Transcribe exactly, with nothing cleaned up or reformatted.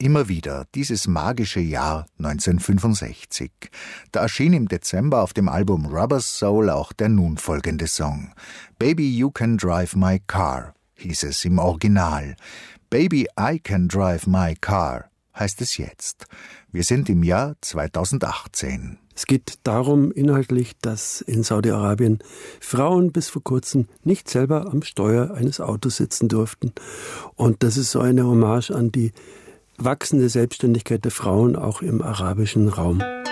immer wieder dieses magische Jahr neunzehnhundertfünfundsechzig. Da erschien im Dezember auf dem Album Rubber Soul auch der nun folgende Song. Baby, you can drive my car, hieß es im Original. Baby, I can drive my car, heißt es jetzt. Wir sind im Jahr zweitausendachtzehn. Es geht darum inhaltlich, dass in Saudi-Arabien Frauen bis vor kurzem nicht selber am Steuer eines Autos sitzen durften. Und das ist so eine Hommage an die wachsende Selbstständigkeit der Frauen auch im arabischen Raum.